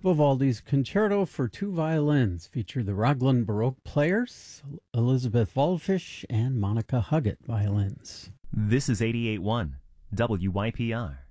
Vivaldi's Concerto for Two Violins featured the Raglan Baroque players, Elizabeth Waldfish and Monica Huggett violins. This is 88.1 WYPR.